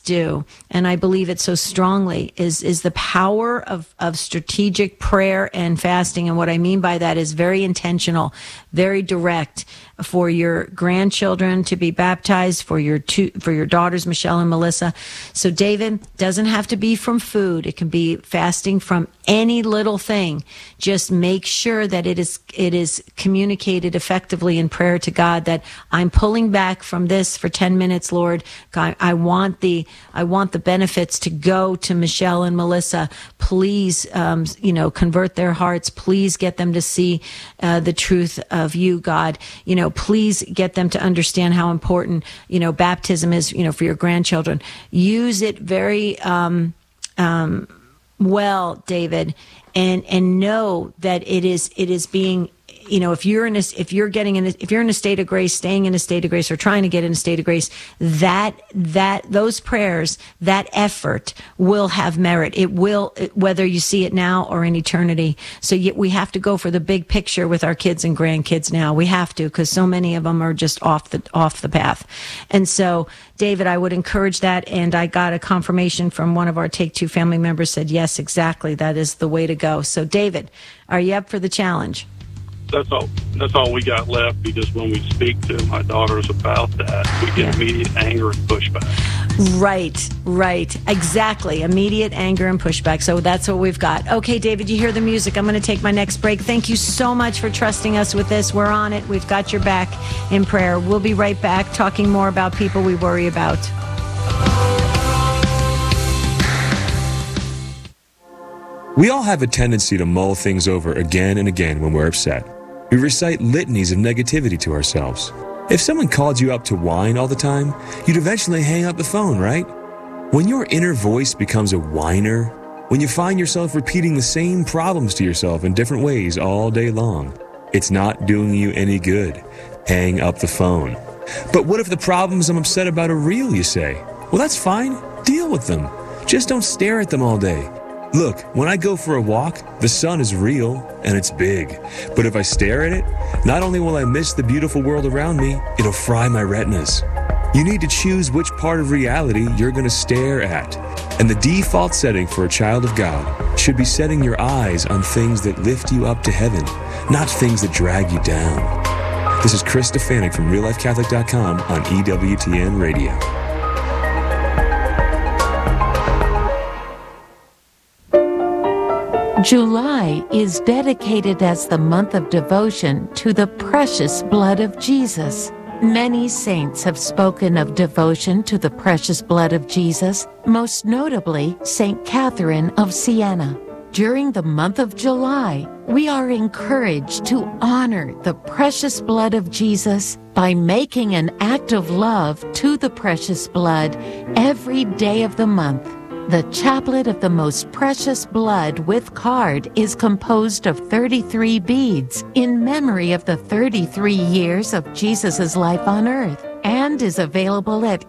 do, and I believe it so strongly, is the power of strategic prayer and fasting. And what I mean by that is very intentional, very direct, for your grandchildren to be baptized, for your daughters, Michelle and Melissa. So David, doesn't have to be from food. It can be fasting from any little thing. Just make sure that it is communicated effectively in prayer to God, that I'm pulling back from this for 10 minutes, Lord. I want the benefits to go to Michelle and Melissa. Please, convert their hearts. Please get them to see the truth of you, God. Please get them to understand how important, baptism is, for your grandchildren. Use it very well, David, and know that it is being, if you're in a state of grace, staying in a state of grace, or trying to get in a state of grace, that those prayers, that effort will have merit. It will, whether you see it now or in eternity. So we have to go for the big picture with our kids and grandkids now. We have to, because so many of them are just off the path. And so, David, I would encourage that. And I got a confirmation from one of our Take Two family members, said, yes, exactly. That is the way to go. So, David, are you up for the challenge? That's all we got left, because when we speak to my daughters about that, we get immediate anger and pushback. Right. Exactly. Immediate anger and pushback. So that's what we've got. Okay, David, you hear the music. I'm going to take my next break. Thank you so much for trusting us with this. We're on it. We've got your back in prayer. We'll be right back talking more about people we worry about. We all have a tendency to mull things over again and again when we're upset. We recite litanies of negativity to ourselves. If someone called you up to whine all the time, you'd eventually hang up the phone, right? When your inner voice becomes a whiner, when you find yourself repeating the same problems to yourself in different ways all day long, it's not doing you any good. Hang up the phone. But what if the problems I'm upset about are real, you say? Well, that's fine. Deal with them. Just don't stare at them all day. Look, when I go for a walk, the sun is real and it's big. But if I stare at it, not only will I miss the beautiful world around me, it'll fry my retinas. You need to choose which part of reality you're going to stare at. And the default setting for a child of God should be setting your eyes on things that lift you up to heaven, not things that drag you down. This is Chris Stefanik from RealLifeCatholic.com on EWTN Radio. July is dedicated as the month of devotion to the precious blood of Jesus. Many saints have spoken of devotion to the precious blood of Jesus, most notably St. Catherine of Siena. During the month of July, we are encouraged to honor the precious blood of Jesus by making an act of love to the precious blood every day of the month. The Chaplet of the Most Precious Blood with card is composed of 33 beads in memory of the 33 years of Jesus' life on earth, and is available at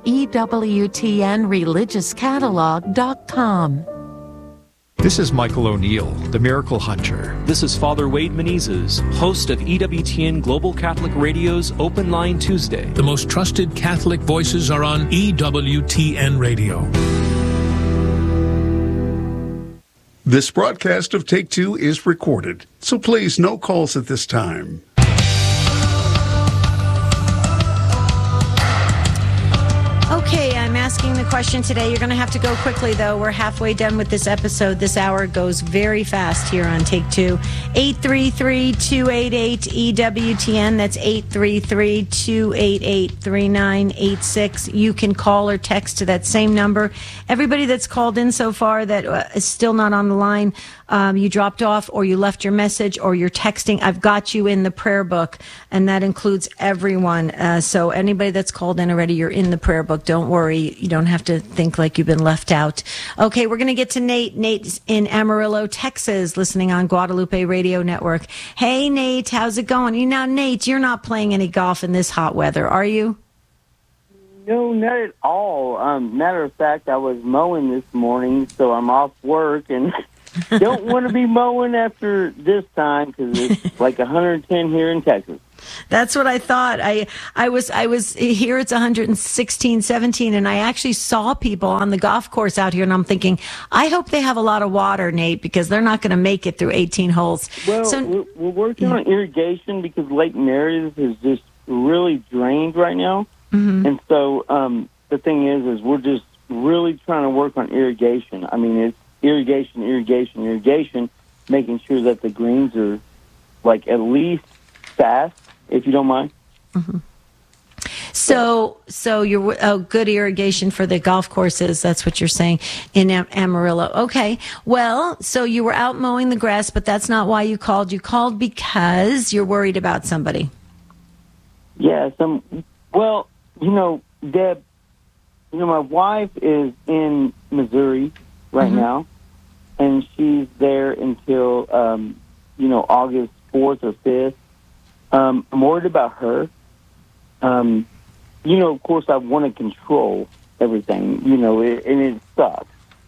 EWTNReligiousCatalog.com. This is Michael O'Neill, the Miracle Hunter. This is Father Wade Menezes, host of EWTN Global Catholic Radio's Open Line Tuesday. The most trusted Catholic voices are on EWTN Radio. This broadcast of Take Two is recorded, so please, no calls at this time. Okay, I'm asking the question today. You're going to have to go quickly, though. We're halfway done with this episode. This hour goes very fast here on Take Two. 833-288-EWTN. That's 833-288-3986. You can call or text to that same number. Everybody that's called in so far that is still not on the line, you dropped off or you left your message or you're texting, I've got you in the prayer book, and that includes everyone. So anybody that's called in already, you're in the prayer book. Don't worry. You don't have to think like you've been left out. Okay, we're going to get to Nate. Nate's in Amarillo, Texas, listening on Guadalupe Radio Network. Hey, Nate, how's it going? Nate, you're not playing any golf in this hot weather, are you? No, not at all. Matter of fact, I was mowing this morning, so I'm off work and don't want to be mowing after this time because it's like 110 here in Texas. That's what I thought. I was here. It's 116, 17, and I actually saw people on the golf course out here, and I'm thinking, I hope they have a lot of water, Nate, because they're not going to make it through 18 holes. Well, we're working on irrigation because Lake Meredith is just really drained right now, and so the thing is we're just really trying to work on irrigation. I mean, it's irrigation, making sure that the greens are like at least fast, if you don't mind. So you're good irrigation for the golf courses. That's what you're saying in Amarillo. Okay. Well, so you were out mowing the grass, but that's not why you called. You called because you're worried about somebody. Yes. Well, Deb, my wife is in Missouri right now, and she's there until, August 4th or 5th. I'm worried about her. Of course, I want to control everything, and it sucks.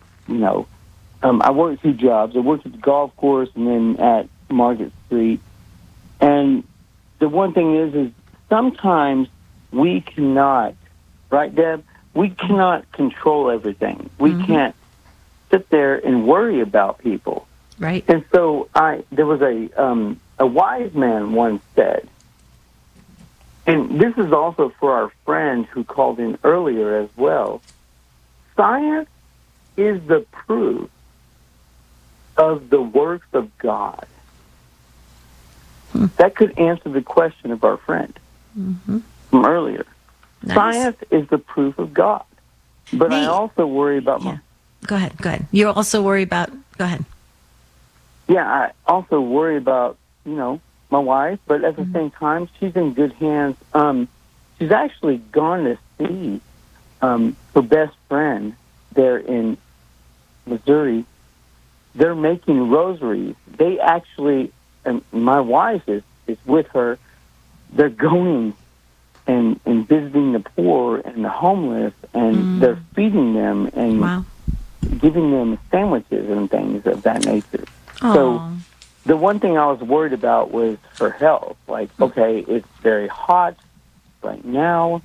I work 2 jobs. I work at the golf course and then at Market Street. And the one thing is sometimes we cannot, right, Deb? We cannot control everything. We can't sit there and worry about people. Right. And so there was a wise man once said, and this is also for our friend who called in earlier as well, science is the proof of the works of God. That could answer the question of our friend from earlier. Nice. Science is the proof of God. But Nate, I also worry about my... Go ahead. You also worry about... Go ahead. Yeah, I also worry about, my wife, but at the same time, she's in good hands. She's actually gone to see her best friend there in Missouri. They're making rosaries. They actually, and my wife is with her, they're going and visiting the poor and the homeless, and they're feeding them and giving them sandwiches and things of that nature. Aww. So the one thing I was worried about was her health. Like, okay, it's very hot right now,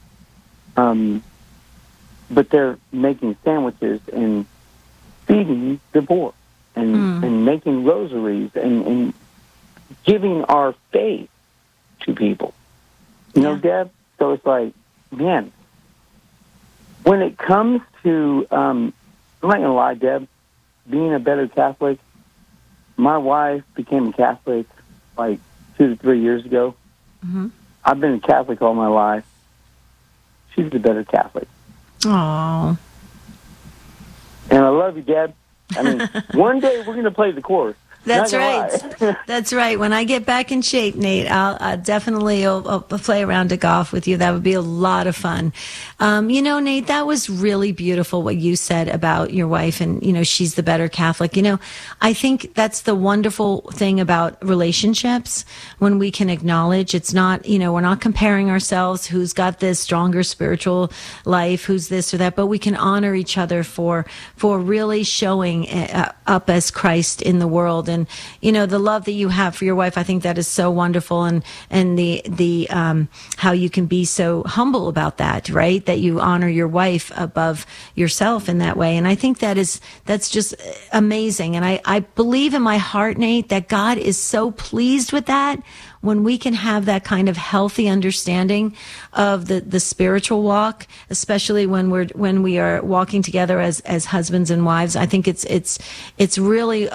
but they're making sandwiches and feeding the poor and making rosaries and giving our faith to people. Deb? So it's like, man, when it comes to, I'm not going to lie, Deb, being a better Catholic, my wife became a Catholic like 2 to 3 years ago. I've been a Catholic all my life. She's a better Catholic. Aww. And I love you, Deb. I mean, one day we're going to play the course. That's right. That's right. When I get back in shape, Nate, I'll definitely I'll play around to golf with you. That would be a lot of fun. Nate, that was really beautiful what you said about your wife and, she's the better Catholic. I think that's the wonderful thing about relationships when we can acknowledge it's not, we're not comparing ourselves, who's got this stronger spiritual life, who's this or that, but we can honor each other for really showing up as Christ in the world. And, the love that you have for your wife, I think that is so wonderful. And the how you can be so humble about that, right? That you honor your wife above yourself in that way. And I think that's just amazing. And I believe in my heart, Nate, that God is so pleased with that when we can have that kind of healthy understanding of the spiritual walk, especially when we are walking together as husbands and wives. I think it's really,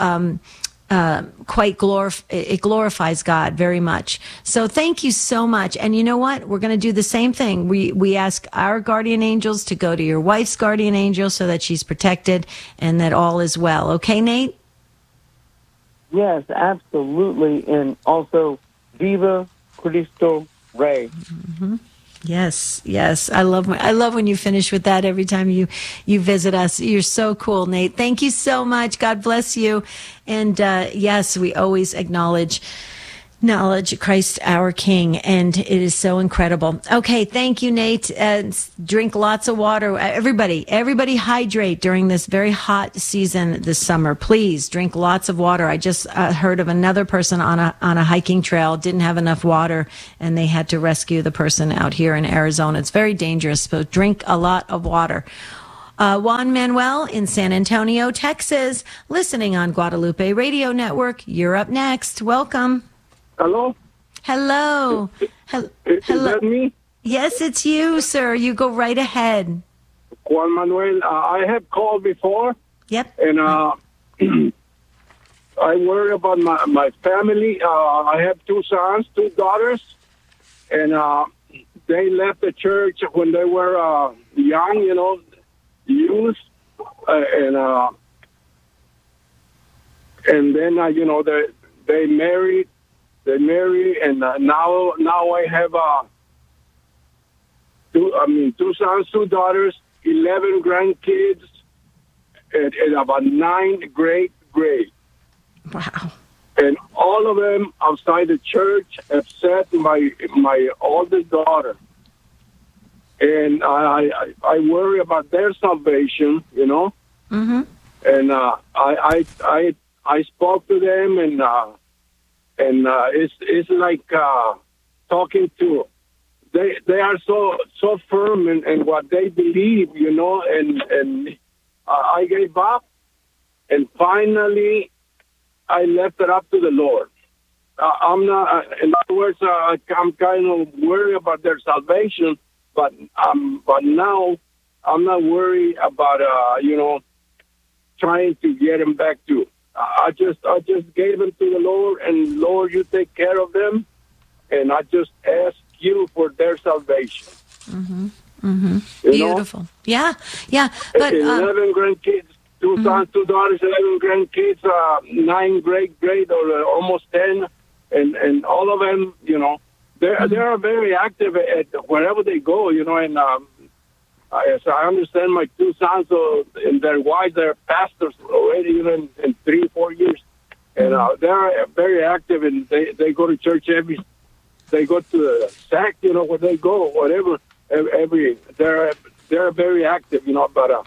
it glorifies God very much. So thank you so much. And you know what? We're going to do the same thing. We ask our guardian angels to go to your wife's guardian angel so that she's protected and that all is well. Okay, Nate? Yes, absolutely. And also, Viva Cristo Rey. Yes. I love when you finish with that every time you visit us. You're so cool, Nate. Thank you so much. God bless you. And yes, we always acknowledge Knowledge, Christ our King, and it is so incredible. Okay, thank you, Nate. Drink lots of water. Everybody hydrate during this very hot season this summer. Please drink lots of water. I just heard of another person on a hiking trail, didn't have enough water, and they had to rescue the person out here in Arizona. It's very dangerous, so drink a lot of water. Juan Manuel in San Antonio, Texas, listening on Guadalupe Radio Network. You're up next. Welcome. Hello? Hello. Is Hello. that me? Yes, it's you, sir. You go right ahead. Juan Manuel, I have called before. Yep. And I worry about my family. I have 2 sons, 2 daughters. And they left the church when they were young, youth. And then, they married. They married, and now I have 2 sons, 2 daughters, 11 grandkids, and about 9 great grades. Wow! And all of them outside the church, except my oldest daughter. And I worry about their salvation, Mm-hmm. And I spoke to them and. And it's like talking to. They are so firm in what they believe, and I gave up, and finally I left it up to the Lord. I'm not. In other words, I'm kind of worried about their salvation, but now I'm not worried about trying to get them back to. I just gave them to the Lord, and Lord, you take care of them, and I just ask you for their salvation. Mm-hmm. Mm-hmm. Beautiful. Yeah. But 11 grandkids, 2 sons, 2 daughters, 11 grandkids, 9 great or almost 10, and all of them, they are very active at wherever they go, and. As I understand, my 2 sons and their wives, they're pastors already, in 3-4 years. And they're very active, and they go to church they go to the SAC, where they go, whatever. They're very active, but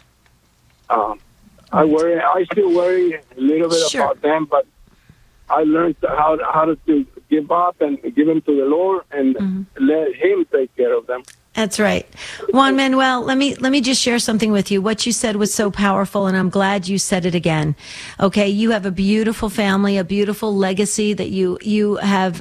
I still worry a little bit about them, but I learned how to give up and give them to the Lord and let Him take care of them. That's right. Juan Manuel, let me just share something with you. What you said was so powerful, and I'm glad you said it again. Okay, you have a beautiful family, a beautiful legacy that you have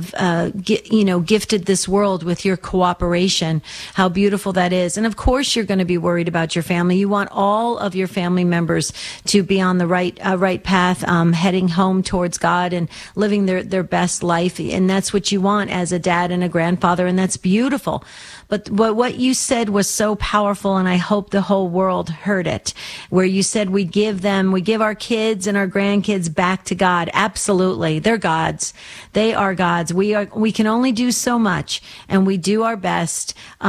gifted this world with your cooperation. How beautiful that is. And of course you're going to be worried about your family. You want all of your family members to be on the right path, heading home towards God and living their best life. And that's what you want as a dad and a grandfather, and that's beautiful. But what you said was so powerful, and I hope the whole world heard it, where you said we give our kids and our grandkids back to God. Absolutely. They're God's. They are God's. We can only do so much, and we do our best.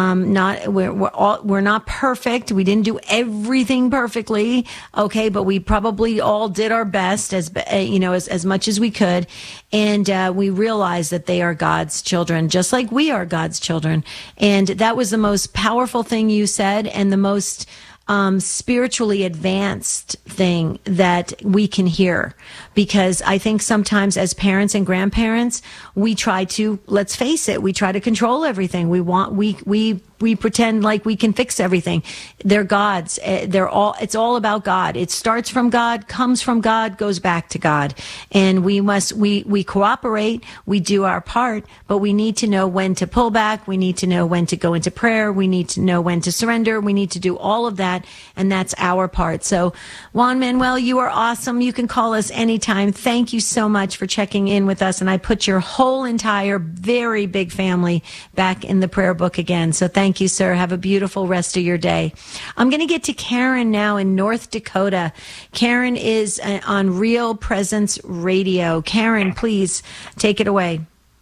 We're not perfect. We didn't do everything perfectly. Okay. But we probably all did our best as much as we could. And we realize that they are God's children, just like we are God's children. And that was the most powerful thing you said, and the most spiritually advanced thing that we can hear. Because I think sometimes as parents and grandparents, we try to, let's face it, we try to control everything. We pretend like we can fix everything. They're God's. It's all about God. It starts from God, comes from God, goes back to God. And we cooperate, we do our part, but we need to know when to pull back. We need to know when to go into prayer. We need to know when to surrender. We need to do all of that. And that's our part. So Juan Manuel, you are awesome. You can call us anytime. Thank you so much for checking in with us. And I put your whole entire very big family back in the prayer book again. So thank you, sir. Have a beautiful rest of your day. I'm going to get to Karen now in North Dakota. Karen is on Real Presence Radio. Karen, please take it away.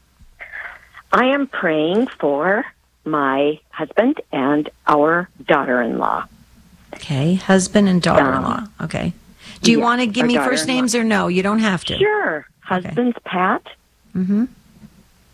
I am praying for my husband and our daughter-in-law. Okay, husband and daughter-in-law. Okay. Do you want to give me first names or no? You don't have to. Sure. Husband's Pat. Mm-hmm.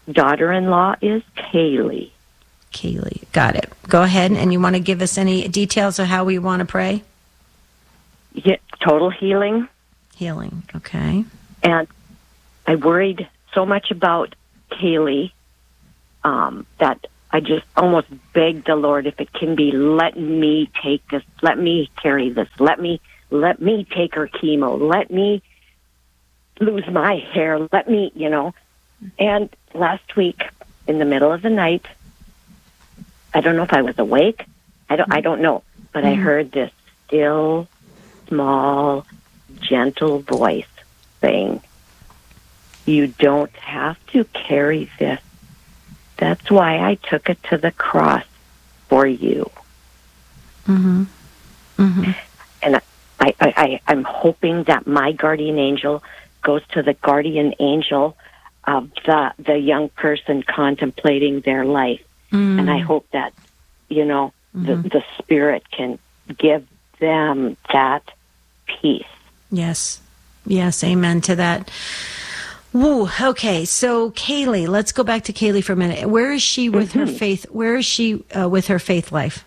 daughter-in-law is Kaylee. Kaylee, got it. Go ahead, and you want to give us any details of how we want to pray? Yeah, total healing. Healing, okay. And I worried so much about Kaylee that I just almost begged the Lord, if it can be, let me take this, let me carry this, let me take her chemo, let me lose my hair, let me, And last week, in the middle of the night, I don't know if I was awake, I don't know, but I heard this still, small, gentle voice saying, you don't have to carry this. That's why I took it to the cross for you. Mm-hmm. Mm-hmm. And I'm hoping that my guardian angel goes to the guardian angel of the young person contemplating their life. Mm. And I hope that, the Spirit can give them that peace. Yes. Yes, amen to that. Woo, okay, so Kaylee, let's go back to Kaylee for a minute. Where is she with her faith? Where is she with her faith life?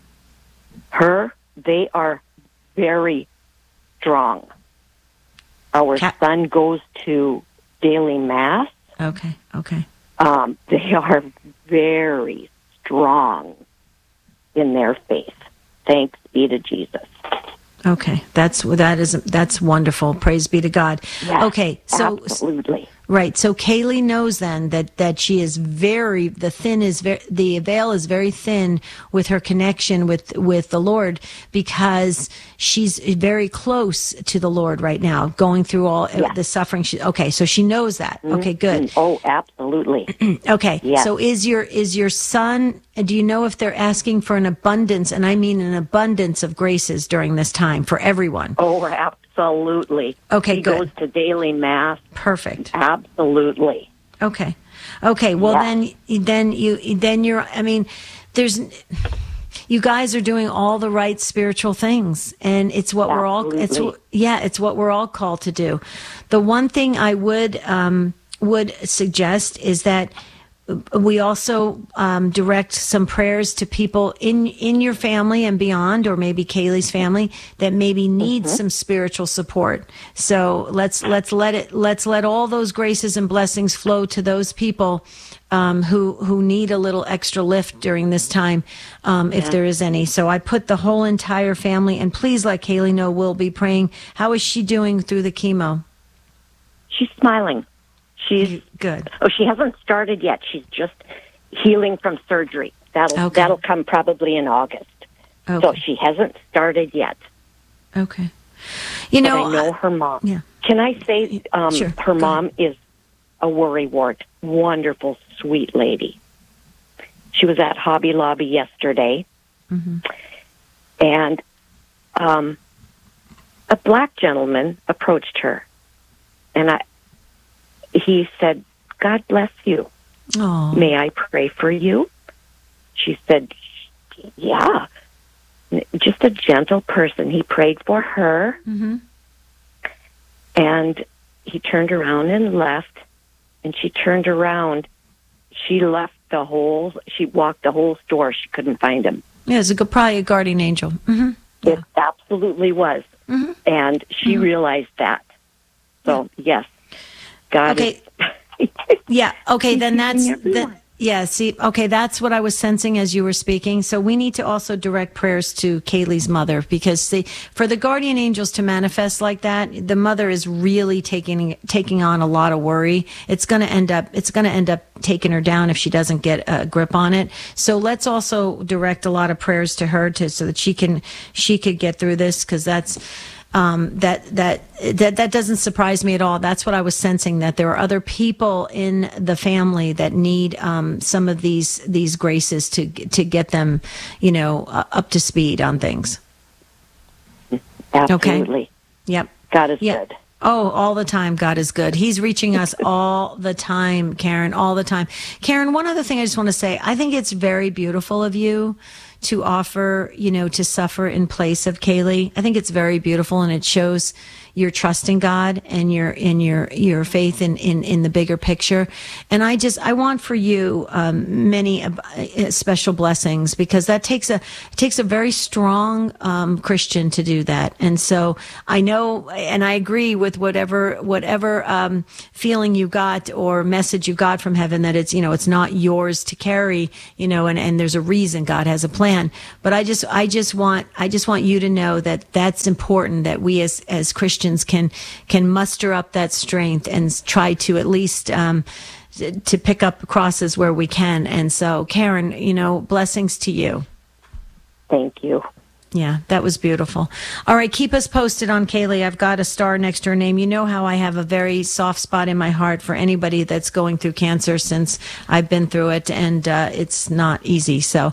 They are very strong. Our son goes to daily mass. Okay. They are very strong in their faith. Thanks be to Jesus. Okay, that's wonderful. Praise be to God. Yes, okay, so absolutely. Right. So Kaylee knows then that she is the veil is very thin with her connection with the Lord, because she's very close to the Lord right now, going through all the suffering. Okay, so she knows that. Mm-hmm. Okay, good. Oh, absolutely. Okay. Yes. So is your son, do you know if they're asking for an abundance, and I mean an abundance of graces during this time for everyone? Oh, absolutely. Okay, he good. Goes to daily mass. Perfect. Absolutely. Okay. Well, then you're. I mean, you guys are doing all the right spiritual things, and it's what we're all. It's what we're all called to do. The one thing I would suggest is that we also direct some prayers to people in your family and beyond, or maybe Kaylee's family, that maybe need some spiritual support. So let's let all those graces and blessings flow to those people who need a little extra lift during this time, if there is any. So I put the whole entire family, and please let Kaylee know we'll be praying. How is she doing through the chemo? She's smiling. She's good. Oh, she hasn't started yet. She's just healing from surgery. That'll come probably in August. Okay. So she hasn't started yet. Okay. I know her mom. Yeah. Can I say sure. Her mom is a worrywart, wonderful, sweet lady. She was at Hobby Lobby yesterday, and a black gentleman approached her, and he said, "God bless you. Aww. May I pray for you?" She said, "Yeah." Just a gentle person. He prayed for her, and he turned around and left, and she turned around. She she walked the whole store. She couldn't find him. Yeah, it's probably a guardian angel. Mm-hmm. It absolutely was. And she realized that. So, yes. God is... Yeah, okay, then that's what I was sensing as you were speaking. So we need to also direct prayers to Kaylee's mother, because for the guardian angels to manifest like that, the mother is really taking on a lot of worry. It's going to end up taking her down if she doesn't get a grip on it. So let's also direct a lot of prayers to her so that she could get through this, because that's that doesn't surprise me at all. That's what I was sensing, that there are other people in the family that need some of these graces to get them, up to speed on things. Absolutely. Okay? Yep. God is good. Oh, all the time, God is good. He's reaching us all the time, Karen, all the time. Karen, one other thing I just want to say, I think it's very beautiful of you to offer, to suffer in place of Kaylee. I think it's very beautiful, and it shows your trust in God and your faith in the bigger picture. And I want for you many special blessings, because that takes a very strong Christian to do that. And so I know, and I agree with whatever feeling you got or message you got from heaven, that it's not yours to carry, and there's a reason. God has a plan. But I just want you to know that that's important, that we as Christians can muster up that strength and try to at least to pick up crosses where we can. And so, Karen, blessings to you. Thank you. Yeah, that was beautiful. All right, keep us posted on Kaylee. I've got a star next to her name. You know how I have a very soft spot in my heart for anybody that's going through cancer, since I've been through it, and it's not easy. So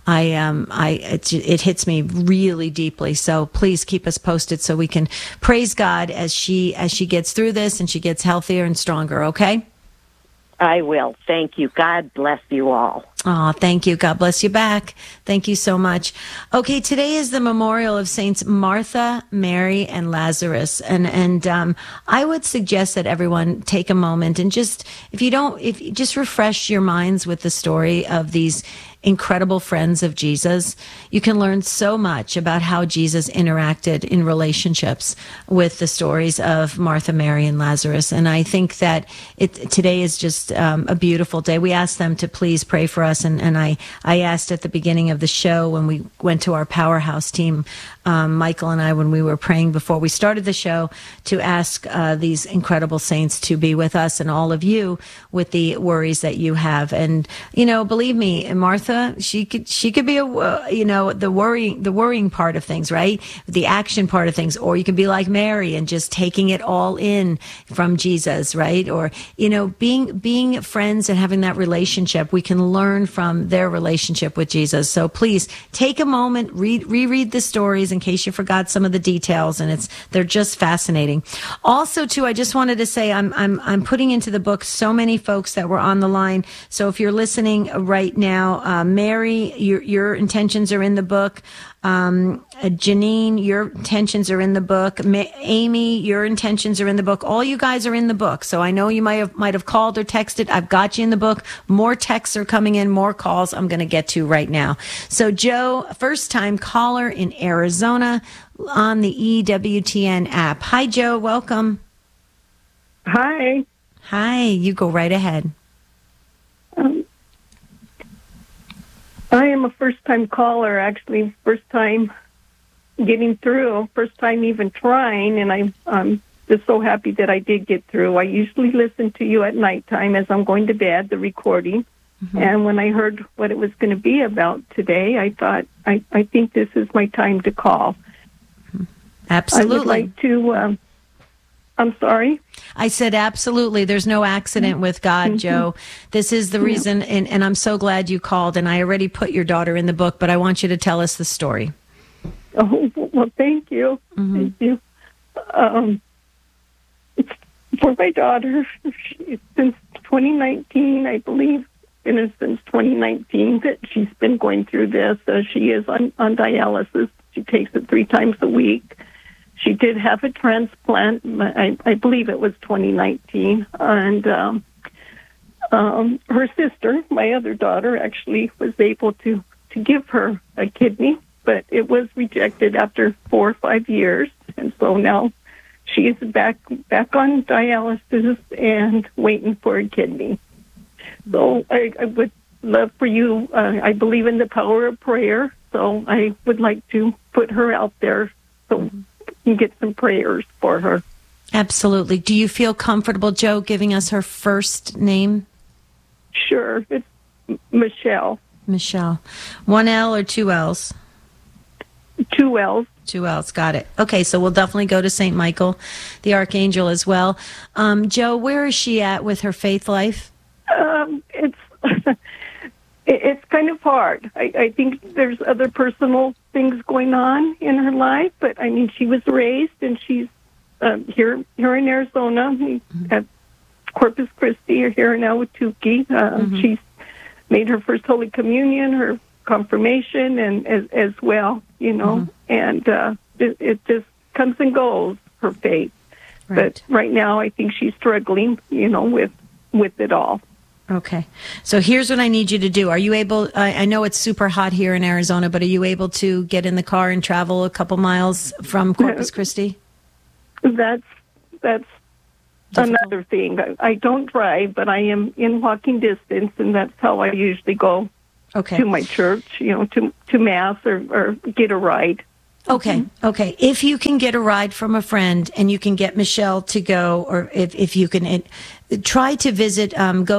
it hits me really deeply. So please keep us posted so we can praise God as she gets through this and she gets healthier and stronger. Okay? I will. Thank you. God bless you all. Oh, thank you. God bless you back. Thank you so much. Okay, today is the memorial of Saints Martha, Mary, and Lazarus. And I would suggest that everyone take a moment and just refresh your minds with the story of these incredible friends of Jesus. You can learn so much about how Jesus interacted in relationships with the stories of Martha, Mary, and Lazarus. And I think that today is just a beautiful day. We asked them to please pray for us. And I asked at the beginning of the show, when we went to our powerhouse team, Michael and I, when we were praying before we started the show, to ask these incredible saints to be with us and all of you with the worries that you have. And, believe me, Martha, she could be the worrying part of things, right? The action part of things. Or you could be like Mary and just taking it all in from Jesus, right? Or, being friends and having that relationship, we can learn from their relationship with Jesus. So please take a moment, reread the stories in case you forgot some of the details, and they're just fascinating. Also, too, I just wanted to say I'm putting into the book so many folks that were on the line. So if you're listening right now, Mary, your intentions are in the book. Janine, your intentions are in the book. Amy, your intentions are in the book. All you guys are in the book. So I know you might have called or texted. I've got you in the book. More texts are coming in, more calls I'm going to get to right now. So Joe, first time caller in Arizona on the EWTN app. Hi, Joe. Welcome. Hi. Hi. You go right ahead. I am a first-time caller, actually, first time getting through, first time even trying, and I'm just so happy that I did get through. I usually listen to you at nighttime as I'm going to bed, the recording, and when I heard what it was going to be about today, I thought, I think this is my time to call. Absolutely. I would like to... I'm sorry? I said absolutely. There's no accident with God, Joe. This is the reason, and I'm so glad you called, and I already put your daughter in the book, but I want you to tell us the story. Oh, well, thank you. Thank you. For my daughter, since 2019, I believe, since 2019 that she's been going through this. She is on dialysis. She takes it 3 times a week. She did have a transplant. I believe it was 2019. And her sister, my other daughter, actually was able to give her a kidney, but it was rejected after 4 or 5 years. And so now she is back on dialysis and waiting for a kidney. So I would love for you, I believe in the power of prayer, so I would like to put her out there so and get some prayers for her. Absolutely. Do you feel comfortable, Joe, giving us her first name? Sure. It's Michelle. Michelle. 1 L or 2 L's? 2 L's. 2 L's. Got it. Okay, so we'll definitely go to St. Michael, the Archangel, as well. Joe, where is she at with her faith life? It's kind of hard. I think there's other personal things going on in her life, but I mean, she was raised and she's here in Arizona at Corpus Christi, or here in Ahwatukee. She's made her first Holy Communion. Her confirmation and as well, and it just comes and goes, her faith. Right. But right now, I think she's struggling, with it all. Okay. So here's what I need you to do. Are you able, I know it's super hot here in Arizona, but are you able to get in the car and travel a couple miles from Corpus Christi? That's another thing. I don't drive, but I am in walking distance, and that's how I usually go to my church, to Mass or get a ride. Okay. Okay. If you can get a ride from a friend and you can get Michelle to go, or if you can try to visit,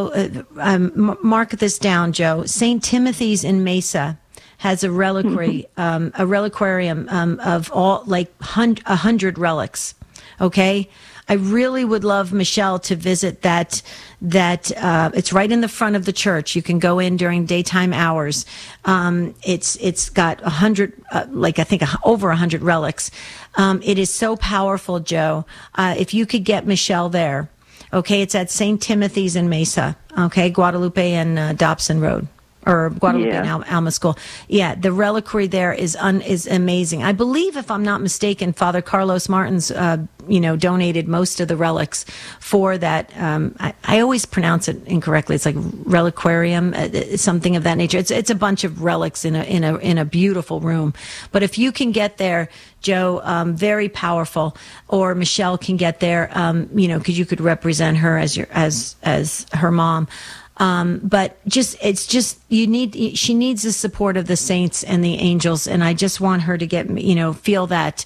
mark this down, Joe. St. Timothy's in Mesa has a reliquary, a reliquarium of all, like 100 relics. Okay. I really would love Michelle to visit that it's right in the front of the church. You can go in during daytime hours. It's got 100, I think over 100 relics. It is so powerful, Joe. If you could get Michelle there, okay, it's at St. Timothy's in Mesa, okay, Guadalupe and Dobson Road. Or Guadalupe and Alma School. Yeah, the reliquary there is amazing. I believe, if I'm not mistaken, Father Carlos Martins, donated most of the relics for that. I always pronounce it incorrectly. It's like reliquarium, something of that nature. It's a bunch of relics in a beautiful room. But if you can get there, Joe, very powerful, or Michelle can get there, because you could represent her as her mom. But she needs the support of the saints and the angels. And I just want her to get, feel that.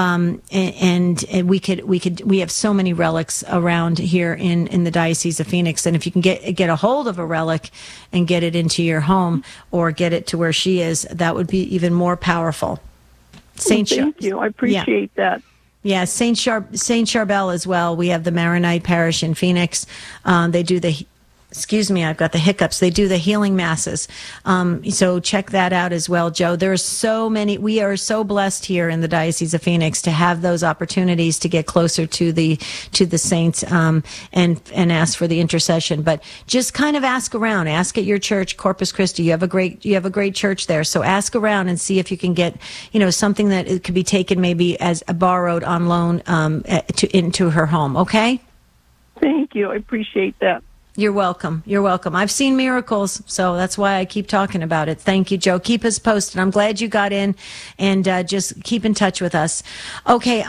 And we have so many relics around here in the Diocese of Phoenix. And if you can get a hold of a relic and get it into your home or get it to where she is, that would be even more powerful. Thank you. I appreciate that. Yeah, Saint Charbel as well. We have the Maronite Parish in Phoenix. They do I've got the hiccups. They do the healing masses. So check that out as well, Joe. There's so many. We are so blessed here in the Diocese of Phoenix to have those opportunities to get closer to the saints, and ask for the intercession. But just kind of ask around. Ask at your church, Corpus Christi. You have a great church there. So ask around and see if you can get, something that it could be taken maybe as a borrowed on loan, into her home. Okay? Thank you. I appreciate that. You're welcome. You're welcome. I've seen miracles, so that's why I keep talking about it. Thank you, Joe. Keep us posted. I'm glad you got in, and just keep in touch with us. Okay,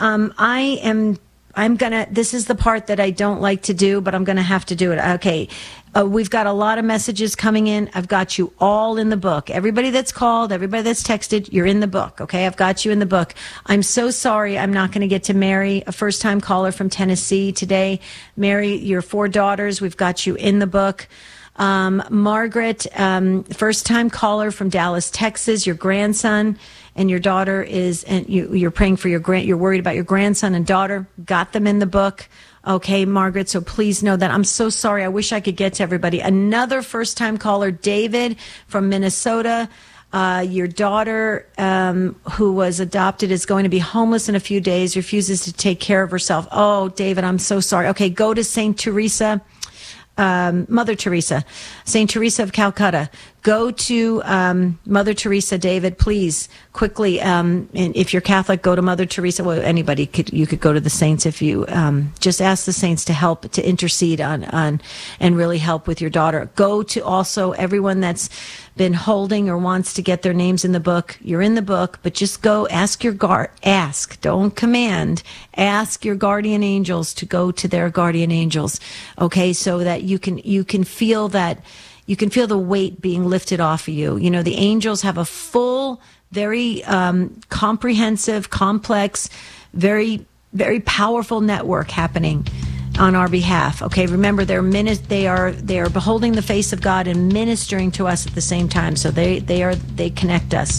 this is the part that I don't like to do, but I'm going to have to do it. Okay. We've got a lot of messages coming in. I've got you all in the book. Everybody that's called, everybody that's texted, you're in the book. Okay. I've got you in the book. I'm so sorry I'm not going to get to Mary, a first-time caller from Tennessee today. Mary, your 4 daughters, we've got you in the book. Margaret, first-time caller from Dallas, Texas, your grandson and your daughter and you're praying for you're worried about your grandson and daughter. Got them in the book. Okay, Margaret, so please know that. I'm so sorry. I wish I could get to everybody. Another first-time caller, David from Minnesota. Your daughter, who was adopted, is going to be homeless in a few days, refuses to take care of herself. Oh, David, I'm so sorry. Okay, go to St. Teresa. Mother Teresa, St. Teresa of Calcutta. Go to Mother Teresa, David, please, quickly. And if you're Catholic, go to Mother Teresa. Well, you could go to the saints if you just ask the saints to help, to intercede on and really help with your daughter. Go to also everyone that's been holding or wants to get their names in the book. You're in the book, but just go ask don't command, ask your guardian angels to go to their guardian angels. Okay. So that you can feel that, you can feel the weight being lifted off of you. The angels have a full, very comprehensive, complex, very, very powerful network happening on our behalf. Okay, remember they are beholding the face of God and ministering to us at the same time. So they connect us.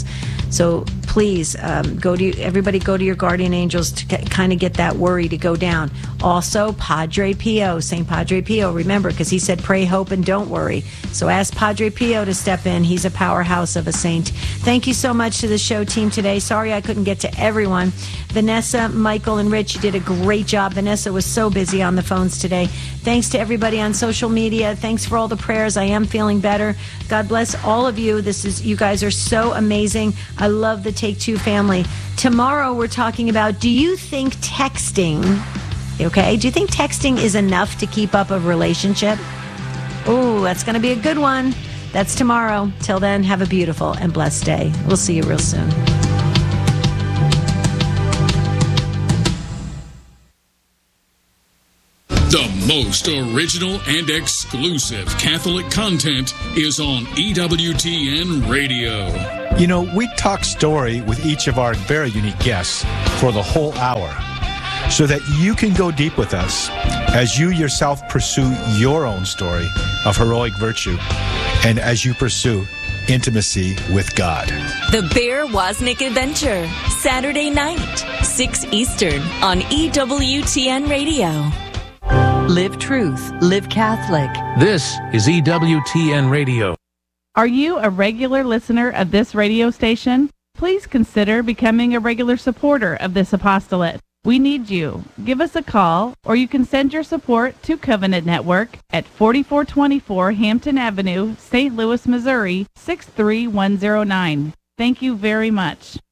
So please everybody go to your guardian angels to kind of get that worry to go down. Also, Padre Pio, St. Padre Pio, remember, because he said pray, hope, and don't worry. So ask Padre Pio to step in. He's a powerhouse of a saint. Thank you so much to the show team today. Sorry I couldn't get to everyone. Vanessa, Michael, and Rich, you did a great job. Vanessa was so busy on the phones today. Thanks to everybody on social media. Thanks for all the prayers. I am feeling better. God bless all of you. You guys are so amazing. I love the Take Two family. Tomorrow we're talking about, do you think texting, okay? Do you think texting is enough to keep up a relationship? Oh, that's going to be a good one. That's tomorrow. Till then, have a beautiful and blessed day. We'll see you real soon. The most original and exclusive Catholic content is on EWTN Radio. You know, we talk story with each of our very unique guests for the whole hour so that you can go deep with us as you yourself pursue your own story of heroic virtue and as you pursue intimacy with God. The Bear Wozniak Adventure, Saturday night, 6 Eastern on EWTN Radio. Live truth, live Catholic. This is EWTN Radio. Are you a regular listener of this radio station? Please consider becoming a regular supporter of this apostolate. We need you. Give us a call, or you can send your support to Covenant Network at 4424 Hampton Avenue, St. Louis, Missouri, 63109. Thank you very much.